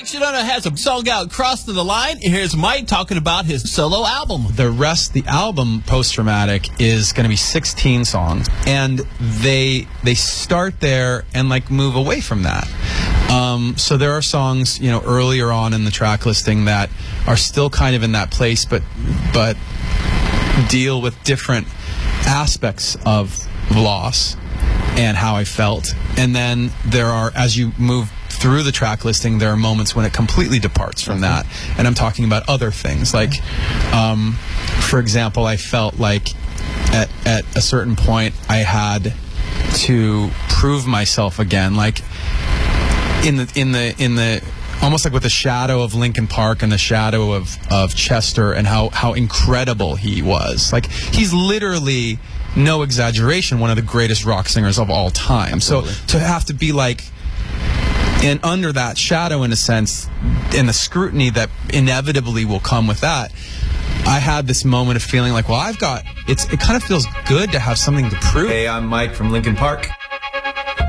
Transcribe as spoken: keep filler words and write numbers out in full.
Shinoda has a song out, Cross to the Line. Here's Mike talking about his solo album. The rest, the album, Post Traumatic, is going to be sixteen songs. And they they start there and, like, move away from that. Um, so there are songs, you know, earlier on in the track listing that are still kind of in that place, but but deal with different aspects of loss and how I felt. And then there are, as you move through the track listing, there are moments when it completely departs from that. And I'm talking about other things. Like, um, for example, I felt like at, at a certain point I had to prove myself again. Like, in the, in the, in the, almost like with the shadow of Linkin Park and the shadow of, of Chester and how, how incredible he was. Like, he's literally, no exaggeration, one of the greatest rock singers of all time. Absolutely. So to have to be like, and under that shadow, in a sense, and the scrutiny that inevitably will come with that, I had this moment of feeling like, well, I've got, it's, it kind of feels good to have something to prove. Hey, I'm Mike from Linkin Park.